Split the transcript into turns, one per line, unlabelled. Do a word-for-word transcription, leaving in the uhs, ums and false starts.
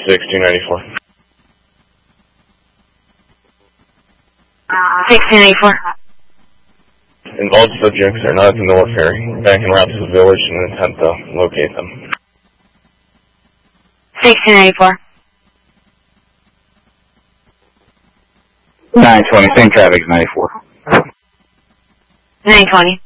sixteen ninety-four.
sixteen ninety-four.
Involved subjects are not at the military. Back en route to the village in an attempt to locate them.
sixteen ninety-four.
nine twenty, same traffic as ninety-four.
nine twenty.